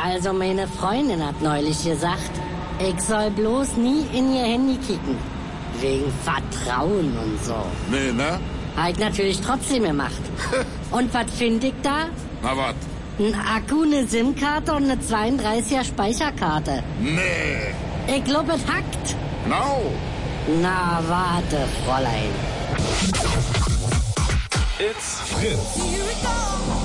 Also meine Freundin hat neulich gesagt, ich soll bloß nie in ihr Handy kicken. Wegen Vertrauen und so. Nee, ne? Hab ich natürlich trotzdem gemacht. Und was finde ich da? Na wat? Ein Akku, eine SIM-Karte und eine 32er Speicherkarte. Nee. Ich glaube, es hackt. No. Na, warte, Fräulein. It's Fritz.